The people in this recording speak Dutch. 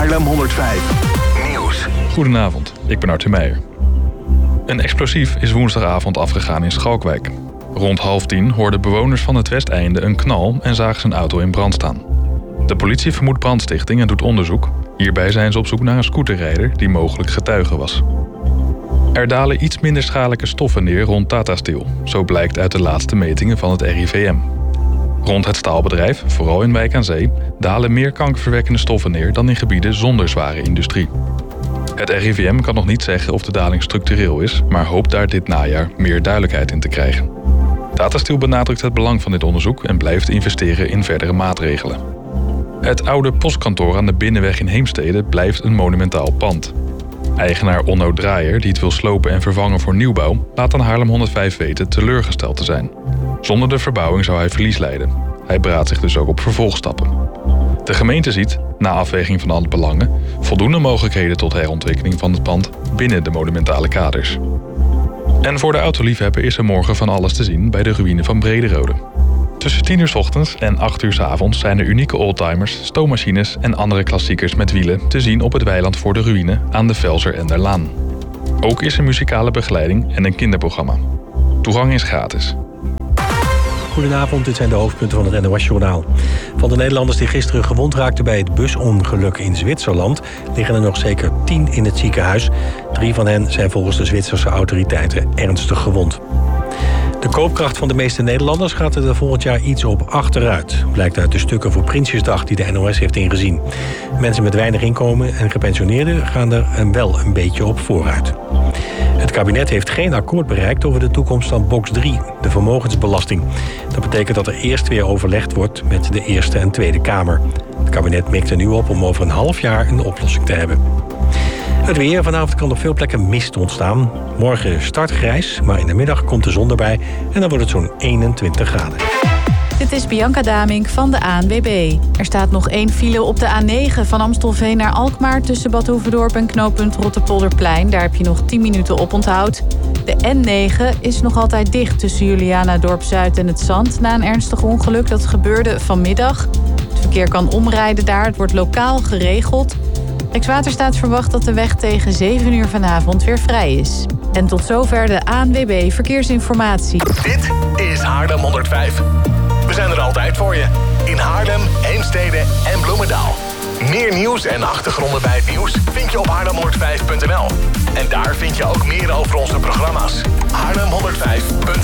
Haarlem 105 Nieuws. Goedenavond, ik ben Arthur Meijer. Een explosief is woensdagavond afgegaan in Schalkwijk. Rond 9:30 hoorden bewoners van het Westeinde een knal en zagen zijn auto in brand staan. De politie vermoedt brandstichting en doet onderzoek. Hierbij zijn ze op zoek naar een scooterrijder die mogelijk getuige was. Er dalen iets minder schadelijke stoffen neer rond Tata Steel. Zo blijkt uit de laatste metingen van het RIVM. Rond het staalbedrijf, vooral in Wijk aan Zee, dalen meer kankerverwekkende stoffen neer dan in gebieden zonder zware industrie. Het RIVM kan nog niet zeggen of de daling structureel is, maar hoopt daar dit najaar meer duidelijkheid in te krijgen. Tata Steel benadrukt het belang van dit onderzoek en blijft investeren in verdere maatregelen. Het oude postkantoor aan de Binnenweg in Heemstede blijft een monumentaal pand. Eigenaar Onno Draaier, die het wil slopen en vervangen voor nieuwbouw, laat aan Haarlem 105 weten teleurgesteld te zijn. Zonder de verbouwing zou hij verlies lijden. Hij beraadt zich dus ook op vervolgstappen. De gemeente ziet, na afweging van alle belangen, voldoende mogelijkheden tot herontwikkeling van het pand binnen de monumentale kaders. En voor de autoliefhebber is er morgen van alles te zien bij de ruïne van Brederode. Tussen 10:00 's ochtends en 8:00 's avonds zijn er unieke oldtimers, stoommachines en andere klassiekers met wielen te zien op het weiland voor de ruïne aan de Velser en der Laan. Ook is er muzikale begeleiding en een kinderprogramma. Toegang is gratis. Goedenavond, dit zijn de hoofdpunten van het NOS-journaal. Van de Nederlanders die gisteren gewond raakten bij het busongeluk in Zwitserland liggen er nog zeker 10 in het ziekenhuis. 3 van hen zijn volgens de Zwitserse autoriteiten ernstig gewond. De koopkracht van de meeste Nederlanders gaat er volgend jaar iets op achteruit. Blijkt uit de stukken voor Prinsjesdag die de NOS heeft ingezien. Mensen met weinig inkomen en gepensioneerden gaan er wel een beetje op vooruit. Het kabinet heeft geen akkoord bereikt over de toekomst van box 3, de vermogensbelasting. Dat betekent dat er eerst weer overlegd wordt met de Eerste en Tweede Kamer. Het kabinet mikt er nu op om over een half jaar een oplossing te hebben. Het weer. Vanavond kan op veel plekken mist ontstaan. Morgen start grijs, maar in de middag komt de zon erbij en dan wordt het zo'n 21 graden. Dit is Bianca Damink van de ANWB. Er staat nog 1 file op de A9 van Amstelveen naar Alkmaar tussen Bad Hoeverdorp en knooppunt Rotterpolderplein. Daar heb je nog 10 minuten op onthoud. De N9 is nog altijd dicht tussen Julianadorp-Zuid en het Zand na een ernstig ongeluk. Dat gebeurde vanmiddag. Het verkeer kan omrijden daar. Het wordt lokaal geregeld. Rijkswaterstaat verwacht dat de weg tegen 7 uur vanavond weer vrij is. En tot zover de ANWB Verkeersinformatie. Dit is Haarlem 105. We zijn er altijd voor je. In Haarlem, Heemstede en Bloemendaal. Meer nieuws en achtergronden bij het nieuws vind je op haarlem105.nl. En daar vind je ook meer over onze programma's. Haarlem105.nl